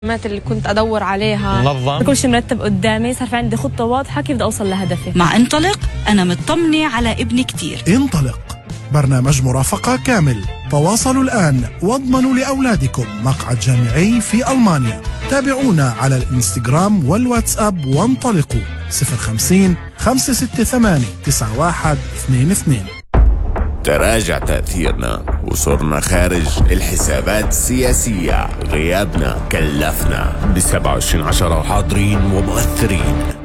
اللي كنت ادور عليها منظم، كل شيء مرتب قدامي، صار في عندي خطه واضحه كيف بدي اوصل لهدفي. مع انطلق انا مطمنه على ابني كتير. انطلق برنامج مرافقة كامل. تواصلوا الآن واضمنوا لأولادكم مقعد جامعي في ألمانيا. تابعونا على الانستغرام والواتساب وانطلقوا 050 568 9122. تراجع تأثيرنا وصرنا خارج الحسابات السياسية. غيابنا كلفنا ب27 10 وحاضرين ومؤثرين.